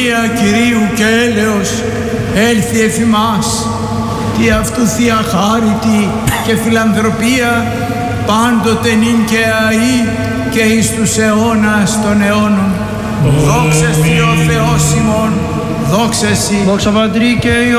ειρωνία Κυρίου και έλεος έλθει εφ' ημάς, τι αυτού Θεία χάριτη και φιλανθρωπία πάντοτε νυν και αεί και εις τους αιώνας των αιώνων. Δόξα Σοι ο Θεός ημών, δόξα Σοι. Δόξα Πατρί και